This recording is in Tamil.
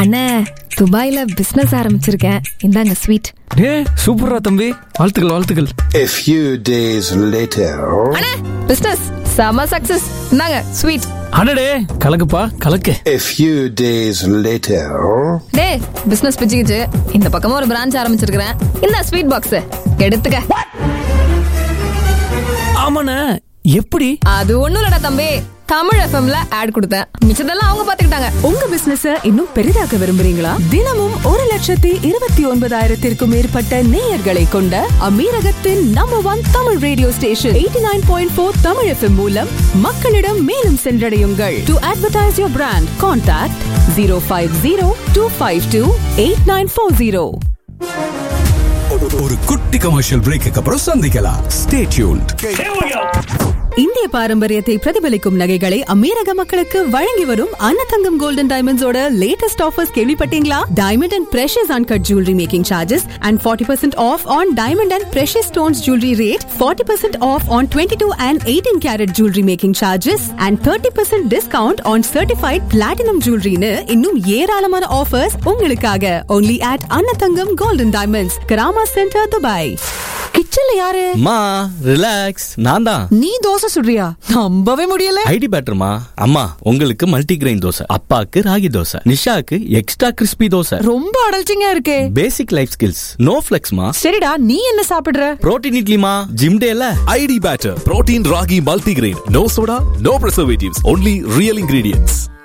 அண்ணே, துபாயில பிசினஸ் ஆரம்பிச்சிருக்கேன், இந்தாங்க ஸ்வீட். சூப்பரா தம்பி, வாழ்த்துக்கள் வாழ்த்துக்கள். A few days later. அண்ணே, பிசினஸ் செம சக்சஸ், இந்தாங்க ஸ்வீட். அடடே, கலக்குப்பா கலக்கு. A few days later. டேய், பிசினஸ் பிச்சுக்கிச்சு, இந்த பக்கமா ஒரு பிரான்ச் ஆரம்பிச்சிருக்கிறேன், இந்த ஸ்வீட் பாக்ஸ் எடுத்துக்க. ஆமாண்ணே, எப்படி? அது ஒண்ணும் இல்லடா தம்பி, தமிழ் எஃப்எம்ல ஆட் கொடுத்தேன், மிச்சதெல்லாம் அவங்க பாத்துக்கிட்டாங்க. உங்க பிசினஸ் இன்னும் பெரிதாக்க விரும்புறீங்களா? தினமும் 1,29,000 மேற்பட்ட நேயர்களை கொண்ட அமீரகத்தின் number 1 Tamil radio station 89.4 Tamil FM மூலம் மக்களிடம் மேலும் சென்றடையுங்கள். To advertise your brand, contact 050-252-8940. ஒரு குட்டி கமர்ஷியல் பிரேக்கு அப்புறம் சந்திக்கலாம். Stay tuned. இந்திய பாரம்பரியத்தை பிரதிபலிக்கும் நகைகளை அமீரக மக்களுக்கு வழங்கி வரும் அன்னதங்கம் கோல்டன் டைமண்ட்ஸோட லேட்டஸ்ட் ஆஃபர்ஸ் கேள்விப்பட்டீங்களா? Diamond and precious uncut jewellery making charges and 40% off on diamond and precious stones jewelry rate, 40% off on 22 and 18 carat jewelry making charges and 30% discount on certified platinum jewelry னு இன்னும் ஏராளமான ஆஃபர்ஸ் உங்களுக்காக. only at Annathangam golden diamonds, Karama centre, Dubai. கிச்சன்ல யாரு? மா ரிலாக்ஸ், நான் தான். நீ தோசை சுடுறியா? நம்பவே முடியல. ஐடி பேட்டர்மா. அம்மா, உங்களுக்கு மல்டி கிரெயின் தோசை, அப்பாக்கு ராகி தோசை, நிஷாக்கு எக்ஸ்ட்ரா கிறிஸ்பி தோசை. ரொம்ப அடல்ச்சிங்கா இருக்கே. பேசிக் லைஃப் ஸ்கில்ஸ், நோ ஃபிளெக்ஸ்மா. சரிடா, நீ என்ன சாப்பிடுற? புரோட்டீன் இட்லிமா, ஜிம் டேல. ID Batter, protein ragi multigrain, no soda, no preservatives, only real ingredients.